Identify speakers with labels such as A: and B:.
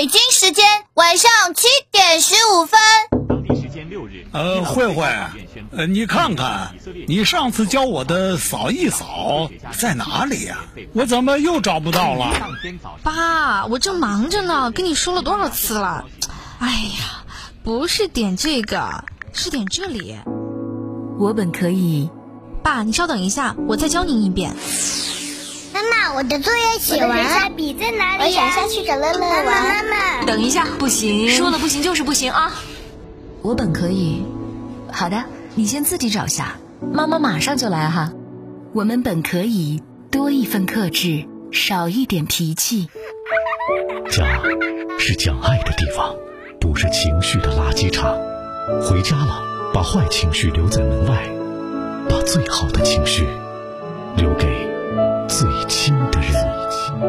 A: 北京时间晚上7:15。
B: 当地时间6日。
C: 慧慧，你看看，你上次教我的扫一扫在哪里呀？我怎么又找不到了？
D: 爸，我正忙着呢，跟你说了多少次了？哎呀，不是点这个，是点这里。
E: 我本可以。
D: 爸，你稍等一下，我再教您一遍。
F: 妈妈，我的作业写完了，笔在哪里？我想下去找乐乐玩。妈妈，
E: 等一下，不行，
D: 说了不行就是不行啊！
E: 我本可以。好的，你先自己找下，妈妈马上就来哈。我们本可以多一份克制，少一点脾气。
G: 家是讲爱的地方，不是情绪的垃圾场。回家了，把坏情绪留在门外，把最好的情绪留给最亲的人。